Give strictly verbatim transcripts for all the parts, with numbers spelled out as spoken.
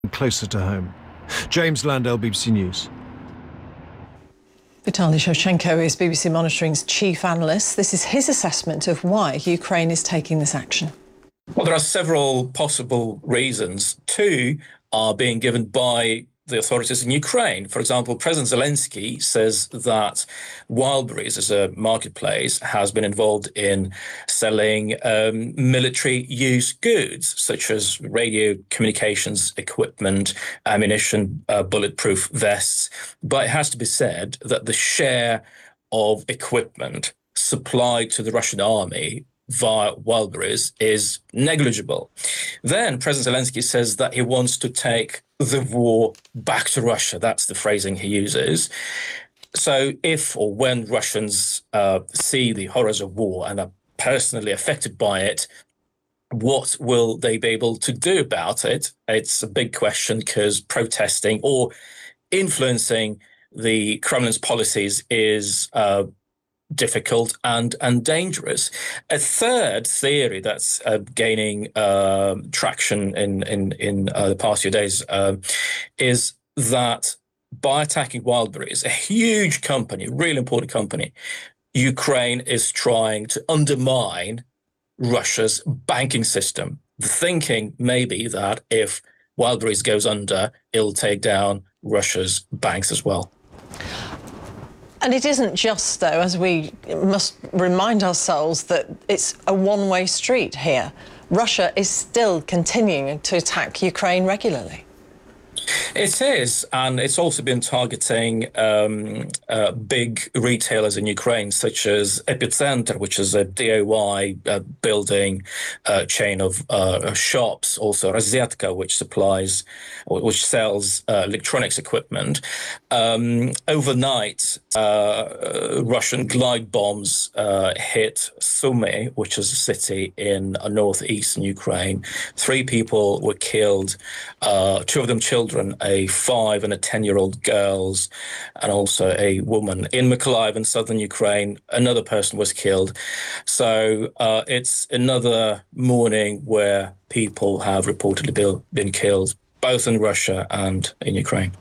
closer to home. James Landell, B B C News. Vitaly Shevchenko is B B C Monitoring's chief analyst. This is his assessment of why Ukraine is taking this action. Well, there are several possible reasons. Two are being given by the authorities in Ukraine. For example, President Zelensky says that Wildberries, as a marketplace, has been involved in selling um, military use goods, such as radio communications equipment, ammunition, uh, bulletproof vests. But it has to be said that the share of equipment supplied to the Russian army via Wildberries is negligible. Then President Zelensky says that he wants to take the war back to Russia. That's the phrasing he uses. So if or when Russians uh, see the horrors of war and are personally affected by it, what will they be able to do about it? It's a big question, because protesting or influencing the Kremlin's policies is uh, difficult and and dangerous. A third theory that's uh, gaining uh, traction in in in uh, the past few days uh, is that by attacking Wildberries, a huge company, really important company, Ukraine is trying to undermine Russia's banking system. The thinking may be that if Wildberries goes under, it'll take down Russia's banks as well. And it isn't just, though, as we must remind ourselves, that it's a one-way street here. Russia is still continuing to attack Ukraine regularly. It is, and it's also been targeting um, uh, big retailers in Ukraine, such as Epicenter, which is a D I Y uh, building uh, chain of uh, shops, also Rozetka, which supplies, which sells uh, electronics equipment. Um, overnight, uh, Russian glide bombs uh, hit Sumy, which is a city in uh, northeastern Ukraine. Three people were killed, uh, two of them children, a five and a ten-year-old girls, and also a woman. In Mykolaiv in southern Ukraine, another person was killed. So uh, it's another morning where people have reportedly been killed, both in Russia and in Ukraine.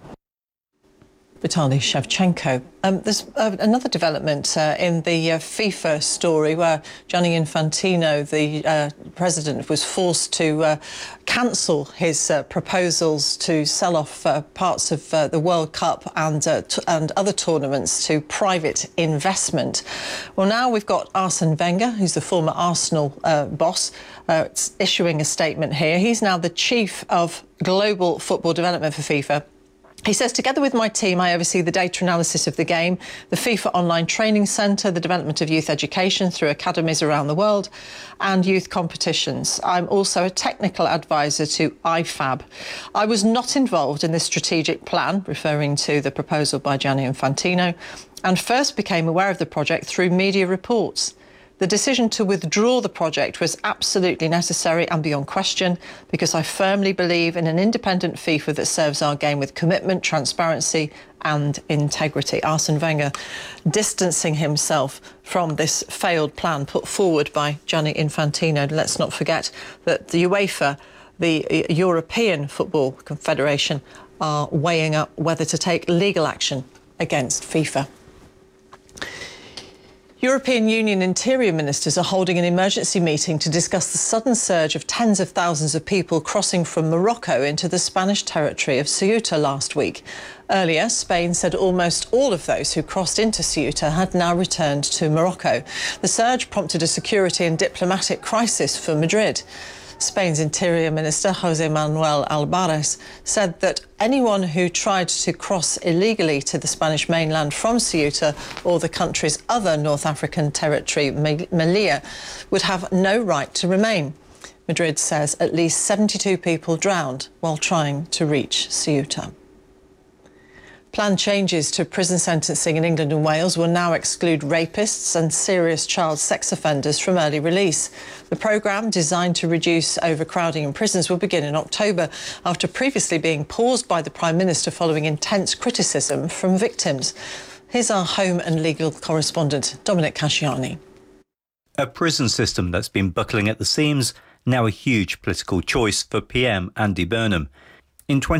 Vitaly Shevchenko. Um, there's uh, another development uh, in the uh, FIFA story where Gianni Infantino, the uh, president, was forced to uh, cancel his uh, proposals to sell off uh, parts of uh, the World Cup and, uh, t and other tournaments to private investment. Well, now we've got Arsene Wenger, who's the former Arsenal uh, boss, uh, issuing a statement here. He's now the chief of global football development for FIFA. He says, together with my team, I oversee the data analysis of the game, the FIFA Online Training Centre, the development of youth education through academies around the world, and youth competitions. I'm also a technical advisor to I F A B. I was not involved in this strategic plan, referring to the proposal by Gianni Infantino, and first became aware of the project through media reports. The decision to withdraw the project was absolutely necessary and beyond question, because I firmly believe in an independent FIFA that serves our game with commitment, transparency and integrity. Arsene Wenger distancing himself from this failed plan put forward by Gianni Infantino. Let's not forget that the UEFA, the European Football Confederation, are weighing up whether to take legal action against FIFA. European Union interior ministers are holding an emergency meeting to discuss the sudden surge of tens of thousands of people crossing from Morocco into the Spanish territory of Ceuta last week. Earlier, Spain said almost all of those who crossed into Ceuta had now returned to Morocco. The surge prompted a security and diplomatic crisis for Madrid. Spain's Interior Minister, José Manuel Álvarez, said that anyone who tried to cross illegally to the Spanish mainland from Ceuta or the country's other North African territory, Melilla, would have no right to remain. Madrid says at least seventy-two people drowned while trying to reach Ceuta. Planned changes to prison sentencing in England and Wales will now exclude rapists and serious child sex offenders from early release. The programme, designed to reduce overcrowding in prisons, will begin in October, after previously being paused by the Prime Minister following intense criticism from victims. Here's our home and legal correspondent, Dominic Casciani. A prison system that's been buckling at the seams, now a huge political choice for P M Andy Burnham. In